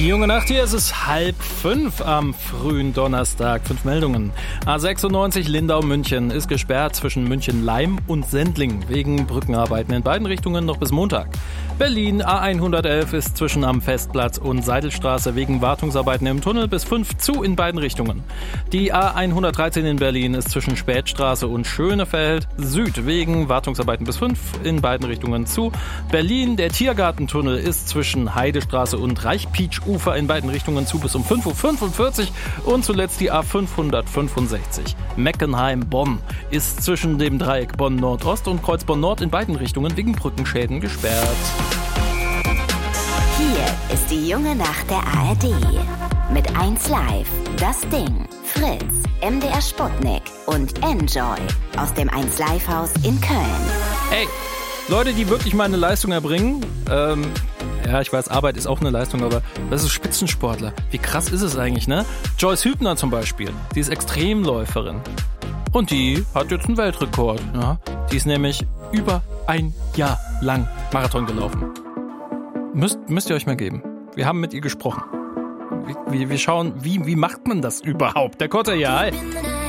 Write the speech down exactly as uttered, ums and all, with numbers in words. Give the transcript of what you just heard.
Junge Nacht, hier ist es halb fünf am frühen Donnerstag. Fünf Meldungen. A sechsundneunzig Lindau-München ist gesperrt zwischen München-Leim und Sendling wegen Brückenarbeiten in beiden Richtungen noch bis Montag. Berlin A hundertelf ist zwischen am Festplatz und Seidelstraße wegen Wartungsarbeiten im Tunnel bis fünf zu in beiden Richtungen. Die A hundertdreizehn in Berlin ist zwischen Spätstraße und Schönefeld Süd wegen Wartungsarbeiten bis fünf in beiden Richtungen zu. Berlin, der Tiergartentunnel ist zwischen Heidestraße und Reichpietsch-Ufer in beiden Richtungen zu bis um fünf Uhr fünfundvierzig. Und zuletzt die A fünfhundertfünfundsechzig Meckenheim-Bonn ist zwischen dem Dreieck Bonn-Nordost und Kreuz Bonn-Nord in beiden Richtungen wegen Brückenschäden gesperrt. Hier ist die junge Nacht der A R D. Mit eins Live, Das Ding, Fritz, M D R Sputnik und Enjoy aus dem eins Live Haus in Köln. Ey, Leute, die wirklich mal eine Leistung erbringen, ähm, ja, ich weiß, Arbeit ist auch eine Leistung, aber das ist Spitzensportler. Wie krass ist es eigentlich, ne? Joyce Hübner zum Beispiel, die ist Extremläuferin. Und die hat jetzt einen Weltrekord. Ja? Die ist nämlich über ein Jahr lang Marathon gelaufen. Müsst, müsst ihr euch mal geben. Wir haben mit ihr gesprochen. Wir, wir schauen, wie, wie macht man das überhaupt? Der Kotter, ja, hi.